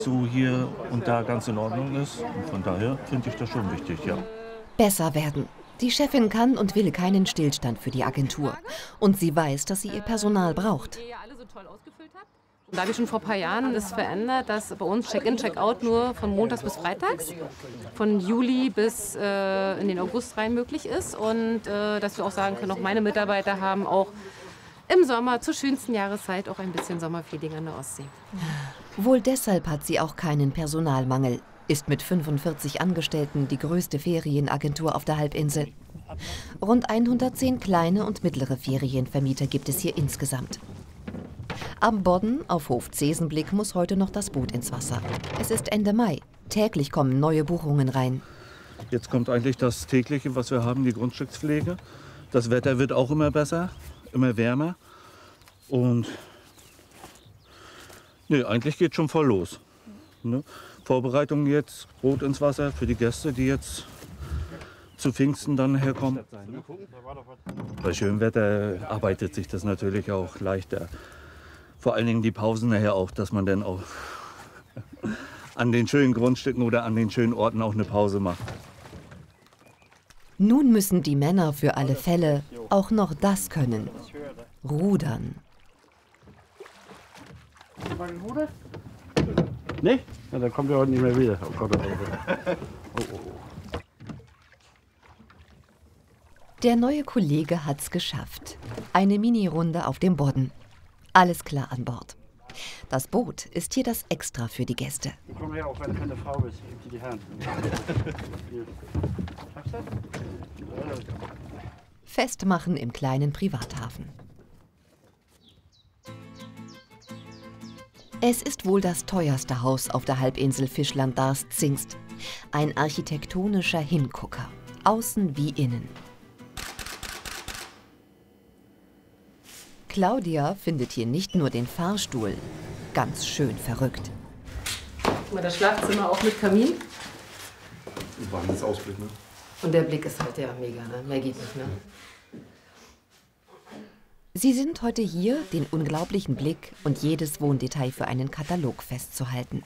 So hier und da ganz in Ordnung ist. Und von daher finde ich das schon wichtig, ja. Besser werden. Die Chefin kann und will keinen Stillstand für die Agentur. Und sie weiß, dass sie ihr Personal braucht. Da habe ich schon vor ein paar Jahren das verändert, dass bei uns Check-in, Check-out nur von montags bis freitags, von Juli bis in den August rein möglich ist. Und dass wir auch sagen können, auch meine Mitarbeiter haben auch im Sommer zur schönsten Jahreszeit auch ein bisschen Sommerfeeling an der Ostsee. Wohl deshalb hat sie auch keinen Personalmangel. Ist mit 45 Angestellten die größte Ferienagentur auf der Halbinsel. Rund 110 kleine und mittlere Ferienvermieter gibt es hier insgesamt. Am Bodden auf Hof Zesenblick muss heute noch das Boot ins Wasser. Es ist Ende Mai. Täglich kommen neue Buchungen rein. Jetzt kommt eigentlich das tägliche, was wir haben, die Grundstückspflege. Das Wetter wird auch immer besser, immer wärmer. Und nee, eigentlich geht schon voll los. Ne? Vorbereitungen jetzt, Boot ins Wasser für die Gäste, die jetzt zu Pfingsten dann herkommen. Bei schönem Wetter arbeitet sich das natürlich auch leichter. Vor allen Dingen die Pausen nachher auch, dass man dann auch an den schönen Grundstücken oder an den schönen Orten auch eine Pause macht. Nun müssen die Männer für alle Fälle auch noch das können: rudern. Nicht? Ja, dann kommt er heute nicht mehr wieder. Oh Gott, oh. Der neue Kollege hat's geschafft. Eine Mini-Runde auf dem Bodden. Alles klar an Bord. Das Boot ist hier das Extra für die Gäste. Komm her, auch wenn du keine Frau bist. Ich geb dir die Hand. Schaffst du das? Festmachen im kleinen Privathafen. Es ist wohl das teuerste Haus auf der Halbinsel Fischland-Darß-Zingst. Ein architektonischer Hingucker, außen wie innen. Claudia findet hier nicht nur den Fahrstuhl, ganz schön verrückt. Guck mal, das Schlafzimmer auch mit Kamin. Wahnsinns Ausblick, ne? Und der Blick ist halt ja mega, ne? Mehr geht nicht, ne? Sie sind heute hier, den unglaublichen Blick und jedes Wohndetail für einen Katalog festzuhalten.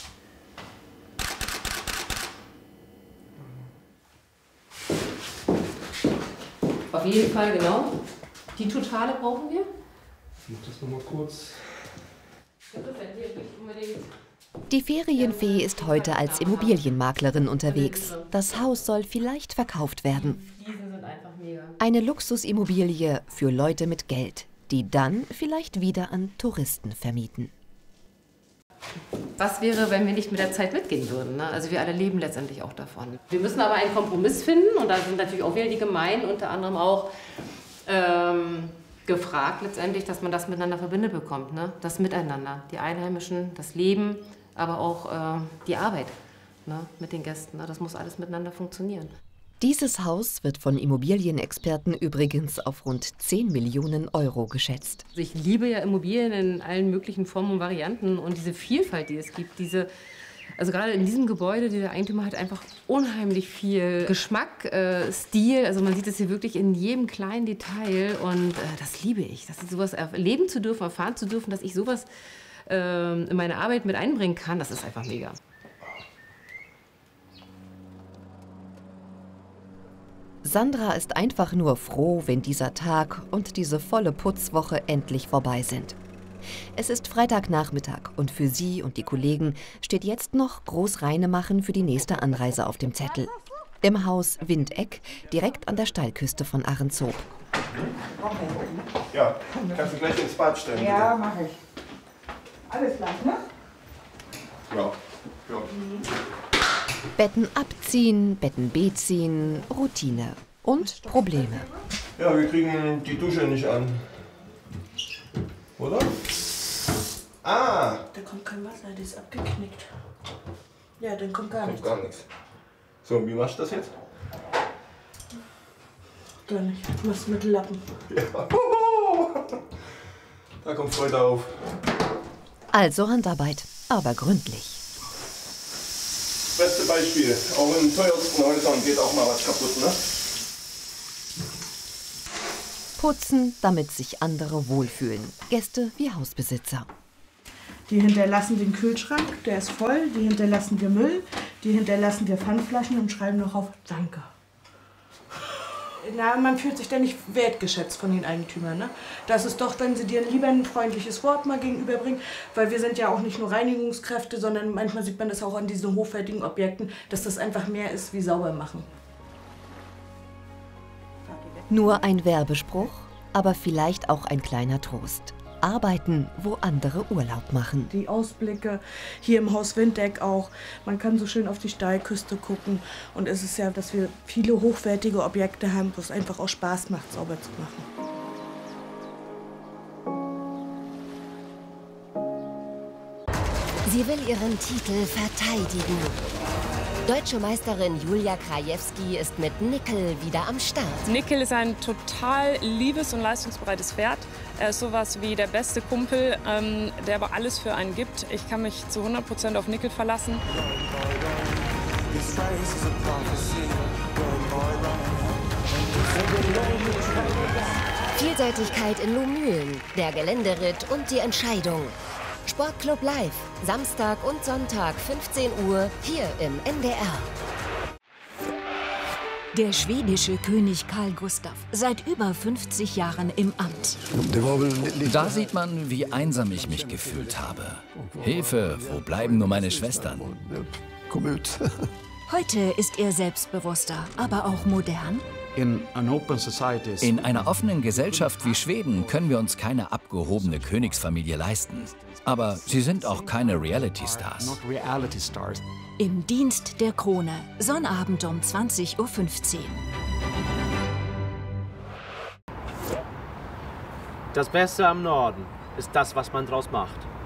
Auf jeden Fall, genau. Die Totale brauchen wir. Ich mach das nochmal kurz. Die Ferienfee ist heute als Immobilienmaklerin unterwegs. Das Haus soll vielleicht verkauft werden. Diese sind einfach mega. Eine Luxusimmobilie für Leute mit Geld, die dann vielleicht wieder an Touristen vermieten. Was wäre, wenn wir nicht mit der Zeit mitgehen würden? Ne? Also wir alle leben letztendlich auch davon. Wir müssen aber einen Kompromiss finden und da sind natürlich auch wieder die Gemeinden, unter anderem auch gefragt letztendlich, dass man das miteinander verbindet bekommt. Ne? Das Miteinander, die Einheimischen, das Leben, aber auch die Arbeit, ne? Mit den Gästen. Ne? Das muss alles miteinander funktionieren. Dieses Haus wird von Immobilienexperten übrigens auf rund 10 Millionen Euro geschätzt. Also ich liebe ja Immobilien in allen möglichen Formen und Varianten und diese Vielfalt, die es gibt, also gerade in diesem Gebäude, der Eigentümer hat einfach unheimlich viel Geschmack, Stil. Also man sieht es hier wirklich in jedem kleinen Detail und das liebe ich. Dass ich sowas erleben zu dürfen, erfahren zu dürfen, dass ich sowas in meine Arbeit mit einbringen kann, das ist einfach mega. Sandra ist einfach nur froh, wenn dieser Tag und diese volle Putzwoche endlich vorbei sind. Es ist Freitagnachmittag und für sie und die Kollegen steht jetzt noch Großreinemachen für die nächste Anreise auf dem Zettel. Im Haus Windeck, direkt an der Steilküste von Ahrenshoop. Ja, kannst du gleich ins Bad stellen. Ja, mache ich. Alles klar, ne? Ja. Betten abziehen, Betten beziehen, Routine und Probleme. Ja, wir kriegen die Dusche nicht an. Oder? Ah! Da kommt kein Wasser, die ist abgeknickt. Ja, dann kommt gar Kommt nichts. gar nichts. So, wie machst du das jetzt? Gar nicht. Ich muss mit Lappen. Ja. Da kommt Freude auf. Also Handarbeit, aber gründlich. Beste Beispiel. Auch in teuersten Häusern geht auch mal was kaputt, ne? Putzen, damit sich andere wohlfühlen. Gäste wie Hausbesitzer. Die hinterlassen den Kühlschrank, der ist voll, die hinterlassen wir Müll, die hinterlassen wir Pfandflaschen und schreiben noch auf Danke. Na, man fühlt sich da nicht wertgeschätzt von den Eigentümern. Ne? Das ist doch, wenn sie dir lieber ein freundliches Wort mal gegenüberbringen, weil wir sind ja auch nicht nur Reinigungskräfte, sondern manchmal sieht man das auch an diesen hochwertigen Objekten, dass das einfach mehr ist wie sauber machen. Nur ein Werbespruch, aber vielleicht auch ein kleiner Trost. Arbeiten, wo andere Urlaub machen. Die Ausblicke hier im Haus Windeck auch. Man kann so schön auf die Steilküste gucken. Und es ist ja, dass wir viele hochwertige Objekte haben, wo es einfach auch Spaß macht, sauber zu machen. Sie will ihren Titel verteidigen. Deutsche Meisterin Julia Krajewski ist mit Nickel wieder am Start. Nickel ist ein total liebes und leistungsbereites Pferd. Er ist sowas wie der beste Kumpel, der aber alles für einen gibt. Ich kann mich zu 100% auf Nickel verlassen. Vielseitigkeit in Lohmühlen, der Geländeritt und die Entscheidung. Sportclub Live, Samstag und Sonntag 15 Uhr hier im NDR. Der schwedische König Carl Gustaf, seit über 50 Jahren im Amt. Da sieht man, wie einsam ich mich gefühlt habe. Hilfe, wo bleiben nur meine Schwestern? Heute ist er selbstbewusster, aber auch modern. In einer offenen Gesellschaft wie Schweden können wir uns keine abgehobene Königsfamilie leisten. Aber sie sind auch keine Reality-Stars. Im Dienst der Krone, Sonnabend um 20:15 Uhr. Das Beste am Norden ist das, was man draus macht.